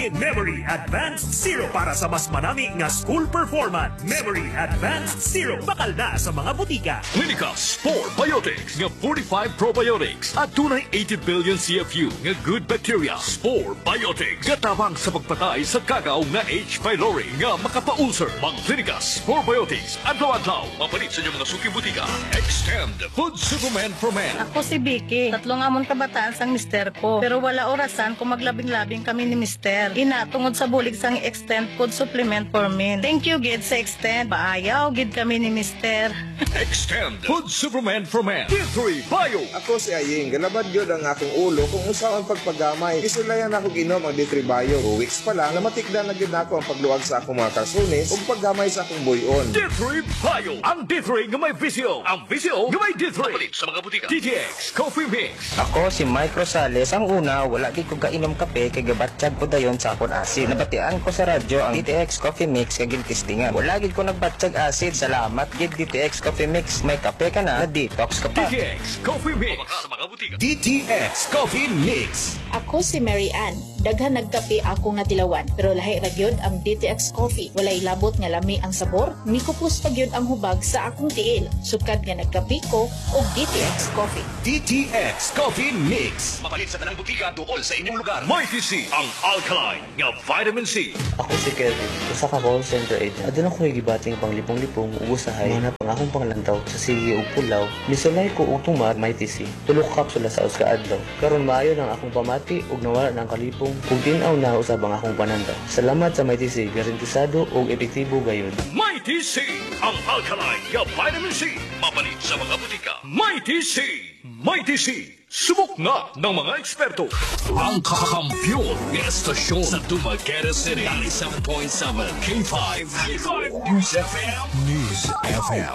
Memory Advanced Zero para sa mas manami nga school performance. Memory Advanced Zero bakal na sa mga butika. Clinica Spore Biotics nga 45 probiotics at tunay 80 billion CFU nga good bacteria. Spore Biotics gatabang sa pagpatay sa kagaw nga H. pylori nga makapa-ulcer. Mga Clinica Spore Biotics adlaw-adlaw mapalit sa inyong mga suki butika. Extend Food Supplement for Men. Ako si Vicky. 3 amon kabataan sang mister ko. Pero wala orasan kung maglabing-labing kami ni mister. Tungod sa bulig sang Extend Food Supplement for Men. Thank you, gid sa Extend. Paayaw, gid kami ni mister. Extend Food Supplement for Men. D3 Bio. Ako si Aying, galabad yun ang akong ulo kung usaw ang pagpagamay. Isulayan ako ginom ang D3 Bio. 2 weeks pa lang, namatikdan na gid ako ang pagluwag sa akong mga kalsunis ug paggamay sa akong buyon. D3 Bio. Ang D3 nga may visyo. Ang visyo nga may D3. Papalit sa mga butika. DTX Coffee Mix. Ako si Mike Rosales. Ang una, wala di ko kainom kape kay gabatsyag ko dayon sa akon asid. Nabatian ko sa radyo ang DTX Coffee Mix kay gintistingan. Wala gid ko nagbatsyag asid. Salamat gid DTX Coffee Mix. May kape ka na detox ka pa. DTX Coffee Mix. Sa mga butika. DTX Coffee Mix. Ako si Mary Ann. Daghan nagkape ako nga tilawan, pero lahi ra gyud ang DTX Coffee. Walay labot nga lami ang sabor, mikupos pa gyud ang hubag sa akong tiil. Sukad nga nagkape ko og DTX Coffee. DTX Coffee Mix. Mapalit sa tanang butika tuol sa inyong lugar. Mighty C, ang alkaline nga vitamin C. Ako si Kevin, usa ka call center agent. Adun ako gibating pang lipong-lipong ug usahay manap ang akong panglantaw sa sige ug pulaw. Misulay ko og tumar Mighty C. Tulo ka kapsula sa usa ka adlaw. Karon maayo nang akong pamati ug nawala nang kalipong ug tin-aw na usab ang akong panandaw. Salamat sa Mighty C, garantisado ug epektibo gayud. Mighty C, ang alkaline nga vitamin C. Mapalit sa mga butika. Mighty C. Mighty C. Subok na ng mga eksperto. Ang kakampiyon ng estasyon sa Dumaguete City. 97.7 K5. News FM. News FM.